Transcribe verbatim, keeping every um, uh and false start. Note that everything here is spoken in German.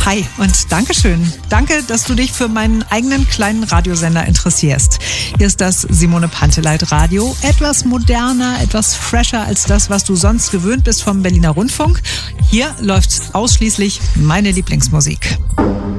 Hi und Dankeschön. Danke, dass du dich für meinen eigenen kleinen Radiosender interessierst. Hier ist das Simone Panteleit Radio. Etwas moderner, etwas fresher als das, was du sonst gewöhnt bist vom Berliner Rundfunk. Hier läuft ausschließlich meine Lieblingsmusik.